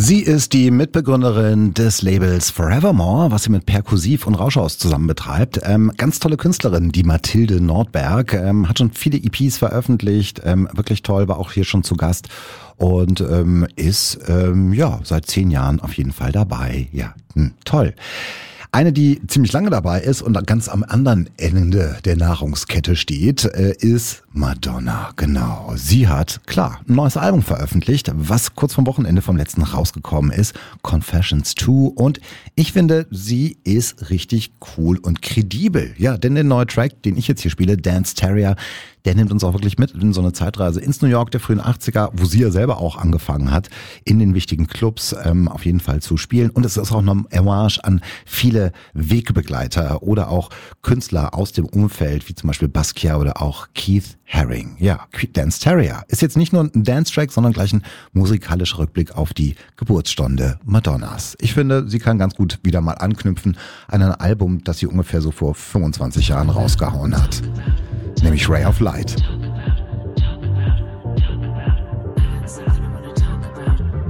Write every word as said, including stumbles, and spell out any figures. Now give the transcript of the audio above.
Sie ist die Mitbegründerin des Labels Forevermore, was sie mit Perkussiv und Rauschhaus zusammen betreibt. Ähm, ganz tolle Künstlerin, die Mathilde Nordberg, ähm, hat schon viele E Ps veröffentlicht, ähm, wirklich toll, war auch hier schon zu Gast und ähm, ist ähm, ja seit zehn Jahren auf jeden Fall dabei. Ja, hm, toll. Eine, die ziemlich lange dabei ist und ganz am anderen Ende der Nahrungskette steht, ist Madonna. Genau. Sie hat, klar, ein neues Album veröffentlicht, was kurz vom Wochenende vom letzten rausgekommen ist. Confessions zwei. Und ich finde, sie ist richtig cool und kredibel. Ja, denn der neue Track, den ich jetzt hier spiele, Dance Terrier, der nimmt uns auch wirklich mit in so eine Zeitreise ins New York der frühen achtziger, wo sie ja selber auch angefangen hat, in den wichtigen Clubs ähm, auf jeden Fall zu spielen. Und es ist auch eine Hommage an viele Wegbegleiter oder auch Künstler aus dem Umfeld, wie zum Beispiel Basquiat oder auch Keith Haring. Ja, Dance Terrier ist jetzt nicht nur ein Dance-Track, sondern gleich ein musikalischer Rückblick auf die Geburtsstunde Madonnas. Ich finde, sie kann ganz gut wieder mal anknüpfen an ein Album, das sie ungefähr so vor fünfundzwanzig Jahren rausgehauen hat. Nämlich Ray of Light.